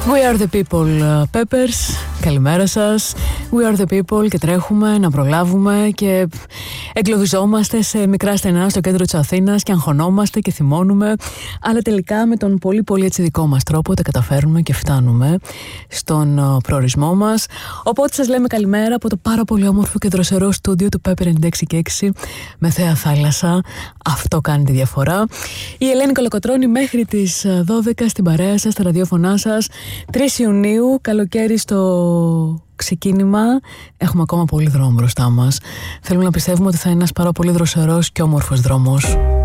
We are the people, Peppers. Καλημέρα σας. We are the people και τρέχουμε να προλάβουμε και εγκλωβιζόμαστε σε μικρά στενά στο κέντρο της Αθήνας και αγχωνόμαστε και θυμώνουμε, αλλά τελικά με τον πολύ πολύ έτσι δικό μας τρόπο τα καταφέρνουμε και φτάνουμε στον προορισμό μας. Οπότε σας λέμε καλημέρα από το πάρα πολύ όμορφο και δροσερό στούντιο του Pepper 96,6 με θέα θάλασσα. Αυτό κάνει τη διαφορά. Η Ελένη Κολοκοτρώνη μέχρι τις 12 στην παρέα σας, στα ραδιόφωνά σας. 3 Ιουνίου, καλοκαίρι στο ξεκίνημα. Έχουμε ακόμα πολύ δρόμο μπροστά μας. Θέλουμε να πιστεύουμε ότι θα είναι ένας πάρα πολύ δροσερός και όμορφος δρόμος.